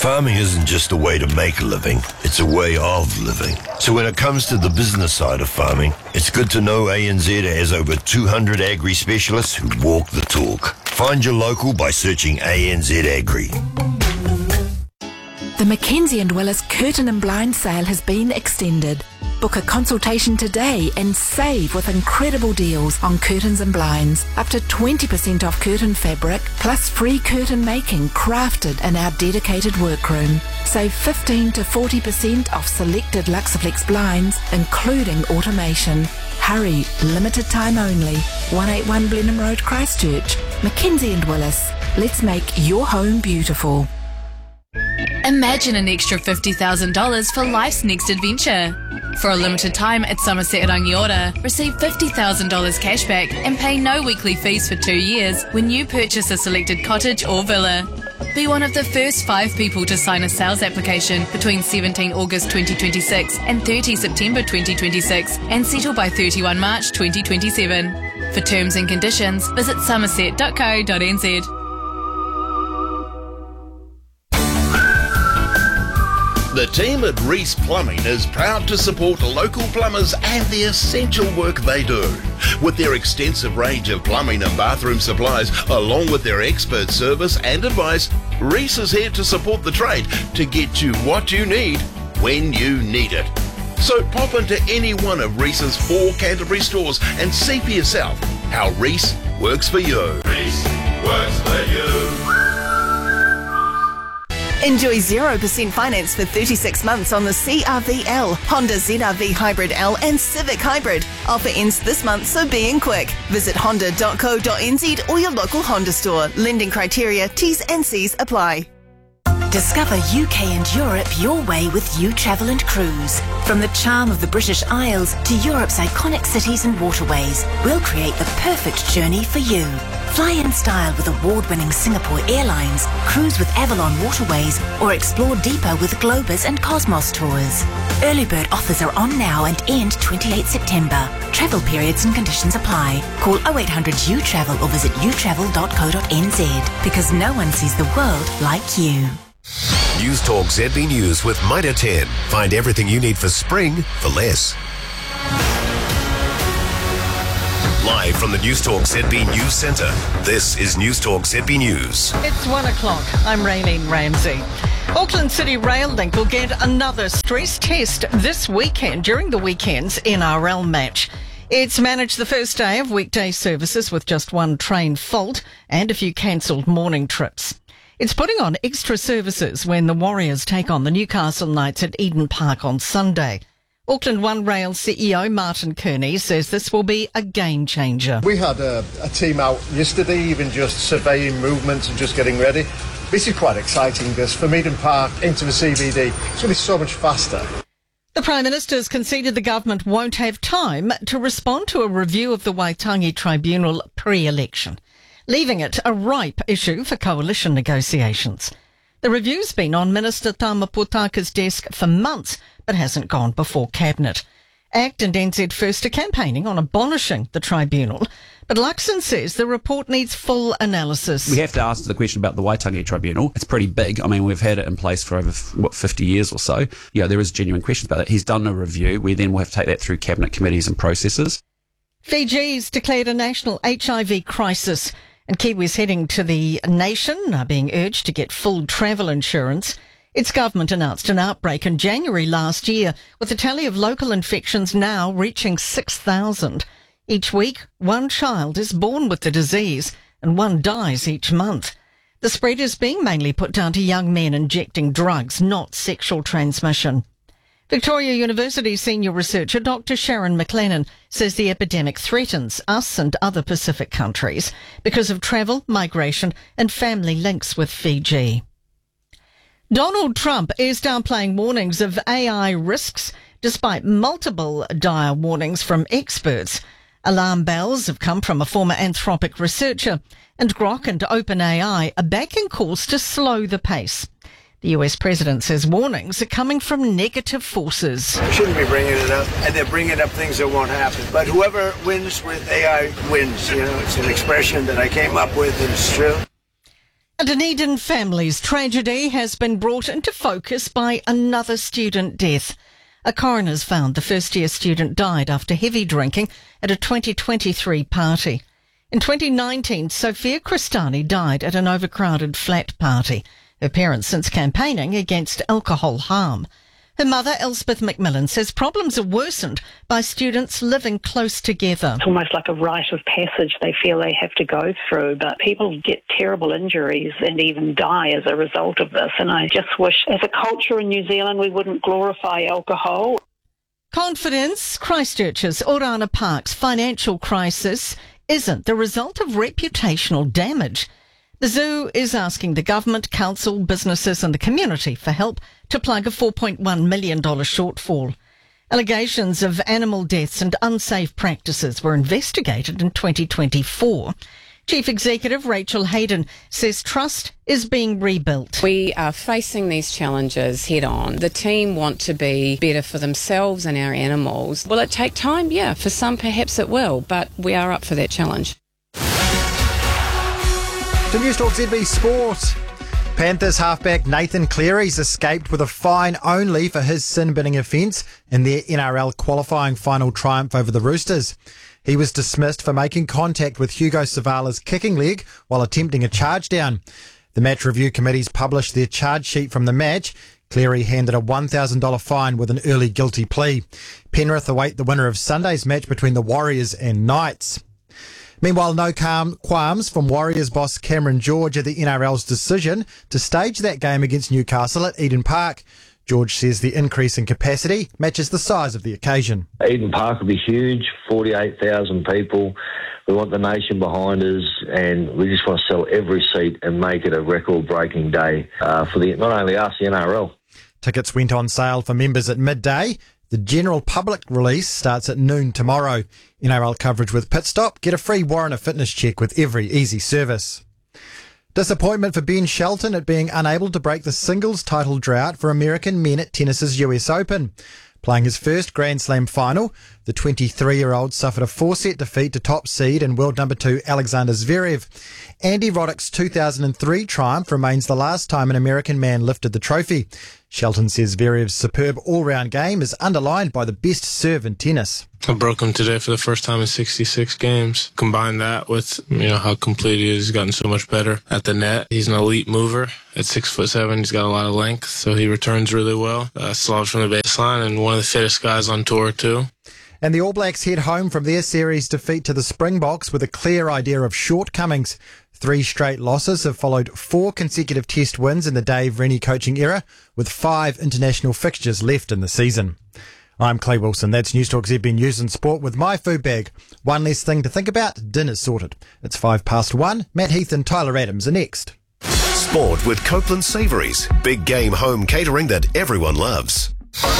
Farming isn't just a way to make a living, it's a way of living. So when it comes to the business side of farming, it's good to know ANZ has over 200 agri specialists who walk the talk. Find your local by searching ANZ Agri. The Mackenzie & Willis Curtain and Blind sale has been extended. Book a consultation today and save with incredible deals on curtains and blinds. Up to 20% off curtain fabric, plus free curtain making crafted in our dedicated workroom. Save 15 to 40% off selected Luxaflex blinds, including automation. Hurry, limited time only. 181 Blenheim Road, Christchurch. Mackenzie & Willis. Let's make your home beautiful. Imagine an extra $50,000 for life's next adventure. For a limited time at Somerset Rangiora, receive $50,000 cashback and pay no weekly fees for 2 years when you purchase a selected cottage or villa. Be one of the first 5 people to sign a sales application between 17 August 2026 and 30 September 2026 and settle by 31 March 2027. For terms and conditions, visit somerset.co.nz. The team at Reese Plumbing is proud to support local plumbers and the essential work they do. With their extensive range of plumbing and bathroom supplies, along with their expert service and advice, Reese is here to support the trade to get you what you need when you need it. So pop into any one of Reese's 4 Canterbury stores and see for yourself how Reese works for you. Reese works for you. Enjoy 0% finance for 36 months on the CR-V L, Honda ZR-V Hybrid L and Civic Hybrid. Offer ends this month, so be in quick. Visit honda.co.nz or your local Honda store. Lending criteria, T's and C's apply. Discover UK and Europe your way with You Travel and Cruise. From the charm of the British Isles to Europe's iconic cities and waterways, we'll create the perfect journey for you. Fly in style with award-winning Singapore Airlines, cruise with Avalon Waterways, or explore deeper with Globus and Cosmos Tours. Early bird offers are on now and end 28 September. Travel periods and conditions apply. Call 0800 U-Travel or visit utravel.co.nz, because no one sees the world like you. News Talk ZB News with Mitre 10. Find everything you need for spring for less. Live from the News Talk ZB News Centre, this is News Talk ZB News. It's 1 o'clock. I'm Raylene Ramsey. Auckland City Rail Link will get another stress test this weekend during the weekend's NRL match. It's managed the first day of weekday services with just one train fault and a few cancelled morning trips. It's putting on extra services when the Warriors take on the Newcastle Knights at Eden Park on Sunday. Auckland One Rail CEO Martin Kearney says this will be a game changer. We had a team out yesterday, even just surveying movements and just getting ready. This is quite exciting because from Eden Park into the CBD, it's going to be so much faster. The Prime Minister's conceded the government won't have time to respond to a review of the Waitangi Tribunal pre-election, leaving it a ripe issue for coalition negotiations. The review's been on Minister Tama Potaka's desk for months, but hasn't gone before Cabinet. ACT and NZ First are campaigning on abolishing the tribunal, but Luxon says the report needs full analysis. We have to ask the question about the Waitangi Tribunal. It's pretty big. I mean, we've had it in place for over, 50 years or so. Yeah, there is genuine questions about it. He's done a review. We then will have to take that through Cabinet committees and processes. Fiji's declared a national HIV crisis, and Kiwis heading to the nation are being urged to get full travel insurance. Its government announced an outbreak in January last year, with the tally of local infections now reaching 6,000. Each week, one child is born with the disease and one dies each month. The spread is being mainly put down to young men injecting drugs, not sexual transmission. Victoria University senior researcher Dr. Sharon McLennan says the epidemic threatens us and other Pacific countries because of travel, migration and family links with Fiji. Donald Trump is downplaying warnings of AI risks despite multiple dire warnings from experts. Alarm bells have come from a former Anthropic researcher, and Grok and OpenAI are backing calls to slow the pace. The US president says warnings are coming from negative forces. I shouldn't be bringing it up, and they're bringing up things that won't happen. But whoever wins with AI wins. You know, it's an expression that I came up with, and it's true. A Dunedin family's tragedy has been brought into focus by another student death. A coroner's found the first-year student died after heavy drinking at a 2023 party. In 2019, Sophia Cristani died at an overcrowded flat party. Her parents since campaigning against alcohol harm. Her mother, Elspeth McMillan, says problems are worsened by students living close together. It's almost like a rite of passage they feel they have to go through, but people get terrible injuries and even die as a result of this. And I just wish, as a culture in New Zealand, we wouldn't glorify alcohol. Confidence, Christchurch's Orana Park's financial crisis isn't the result of reputational damage. The zoo is asking the government, council, businesses and the community for help to plug a $4.1 million shortfall. Allegations of animal deaths and unsafe practices were investigated in 2024. Chief Executive Rachel Hayden says trust is being rebuilt. We are facing these challenges head on. The team want to be better for themselves and our animals. Will it take time? Yeah, for some perhaps it will, but we are up for that challenge. To Newstalk ZB Sport. Panthers halfback Nathan Cleary's escaped with a fine only for his sin-binning offence in their NRL qualifying final triumph over the Roosters. He was dismissed for making contact with Hugo Savala's kicking leg while attempting a charge down. The match review committees published their charge sheet from the match. Cleary handed a $1,000 fine with an early guilty plea. Penrith await the winner of Sunday's match between the Warriors and Knights. Meanwhile, no qualms from Warriors boss Cameron George at the NRL's decision to stage that game against Newcastle at Eden Park. George says the increase in capacity matches the size of the occasion. Eden Park will be huge, 48,000 people. We want the nation behind us, and we just want to sell every seat and make it a record-breaking day for not only us, the NRL. Tickets went on sale for members at midday. The general public release starts at noon tomorrow. NRL coverage with Pit Stop. Get a free Warriner fitness check with every easy service. Disappointment for Ben Shelton at being unable to break the singles title drought for American men at tennis's US Open. Playing his first Grand Slam final, the 23-year-old suffered a 4-set defeat to top seed and world number 2 Alexander Zverev. Andy Roddick's 2003 triumph remains the last time an American man lifted the trophy. Shelton says Zverev's superb all-round game is underlined by the best serve in tennis. I broke him today for the first time in 66 games. Combine that with, how complete he is. He's gotten so much better at the net. He's an elite mover. At 6'7", he's got a lot of length, so he returns really well. Slobs from the baseline, and one of the fittest guys on tour too. And the All Blacks head home from their series defeat to the Springboks with a clear idea of shortcomings. 3 straight losses have followed 4 consecutive test wins in the Dave Rennie coaching era, with 5 international fixtures left in the season. I'm Clay Wilson. That's Newstalk ZB News and Sport with my food bag. One less thing to think about, dinner's sorted. It's 1:05. Matt Heath and Tyler Adams are next. Sport with Copeland Savouries. Big game home catering that everyone loves.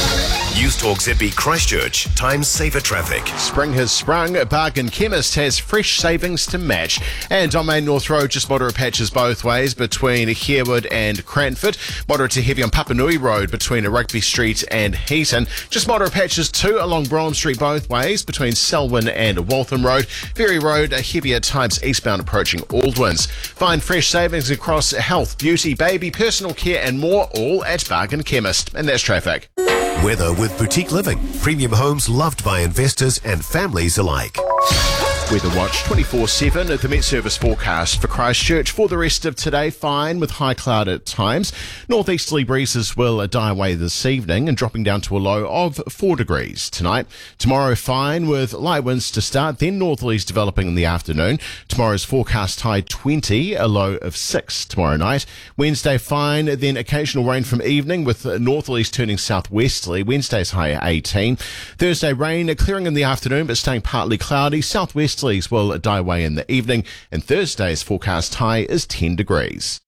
Newstalk ZB Christchurch. Time saver traffic. Spring has sprung. Bargain Chemist has fresh savings to match. And on Main North Road, just moderate patches both ways between Harewood and Cranford. Moderate to heavy on Papanui Road between Rugby Street and Heaton. Just moderate patches too along Brougham Street both ways between Selwyn and Waltham Road. Ferry Road, heavy at times eastbound approaching Aldwins. Find fresh savings across health, beauty, baby, personal care and more, all at Bargain Chemist. And that's traffic. Weather with Boutique Living. Premium homes loved by investors and families alike. Weather Watch 24/7 at the Met Service forecast for Christchurch. For the rest of today, fine with high cloud at times. Northeasterly breezes will die away this evening and dropping down to a low of 4 degrees tonight. Tomorrow, fine with light winds to start, then northerlies developing in the afternoon. Tomorrow's forecast high 20, a low of 6 tomorrow night. Wednesday, fine, then occasional rain from evening with northerlies turning southwesterly. Wednesday's high 18. Thursday, rain clearing in the afternoon but staying partly cloudy. Southwesterlies will die away in the evening, and Thursday's forecast high is 10 degrees.